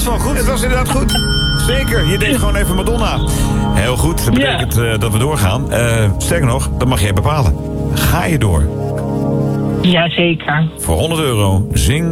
wel goed. Het was inderdaad goed. Zeker, je deed gewoon even Madonna. Heel goed, dat betekent dat we doorgaan. Sterker nog, dat mag jij bepalen. Ga je door? Jazeker. Voor €100, zing